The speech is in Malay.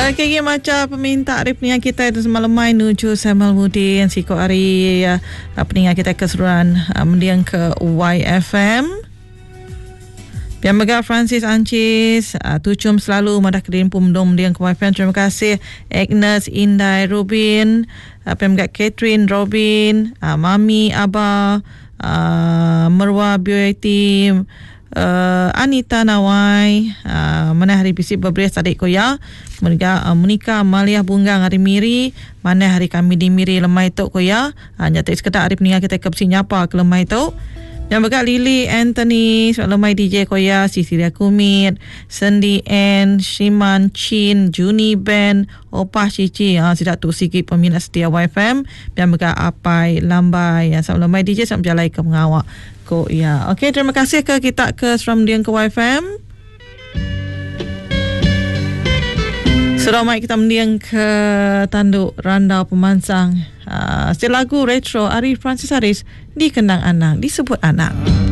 Okey, macam peminta hari peninggal kita itu semalam mai nuju Samaludin siko hari peninggal kita keseluruhan mendiang ke YFM. Piamaga Francis Ancis, tucum selalu madah kedin pumdong mendiang ke YFM. Terima kasih Agnes, Indai, Robin, Piamaga Catherine, Robin, Mami, Abah, Merwa, Bioeti, Anita Nawai, mana hari bisip berberes adik koya, Monika Amalia Bunggang hari miri, mana hari kami di miri lemai tok koya, nyata sekedar hari peninggal kita ke nyapa ke lemai tok. Yang berkat Lily, Anthony, lemai DJ koya, Cecilia Kumit, Sandy N, Shiman Chin, Juni Ben, Opah Cici, tidak tu sikit peminat setia YFM, yang berkat Apai Lambai, lemai DJ sampai berjalan ke mengawak. Ya. Okey, terima kasih ke kita ke Seram Diang ke YFM. Sudah mai kita mendiang ke Tanduk Randau Pemansang. Lagu retro Arif Francis Haris dikenang anak, disebut anak.